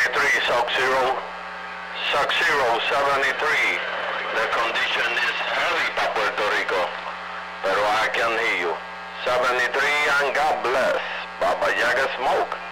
73, Sock Zero. Sock Zero, 73. The condition is heavy para Puerto Rico, pero I can hear you. 73 and God bless. Baba Yaga Smoke.